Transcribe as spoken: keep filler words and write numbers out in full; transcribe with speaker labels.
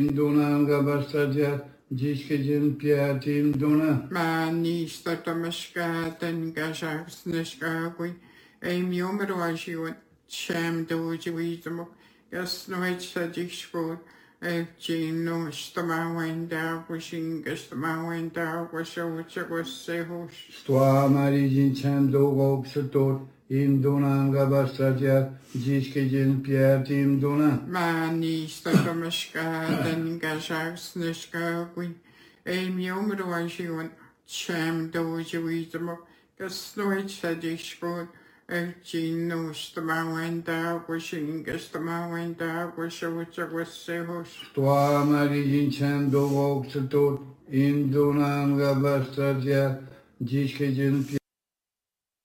Speaker 1: Indunanga Bastaja, Jishkajin Piatim Duna.
Speaker 2: Mani Statamashka, Tangasha, Snishkagui, Amiomeraji, Sham Doji Wisdom, Gasnoich Sajishford, Gino Stama went out, wishing Gastama went out, was so which was Sehos.
Speaker 1: Stua Marijin Chando Voksator, Indunanga Bastaja, Jishkajin Piatim Duna.
Speaker 2: Mani Statamashka, Tangasha, Snishkagui, Amiomeraji, Sham Doji Wisdom, Gasnoich Sajishford. Gino Stama went out, wishing Gastama went out, was so which was Sehos.
Speaker 1: Stua Marijin Chando Voksator, Indunanga Bastaja, Jishkajin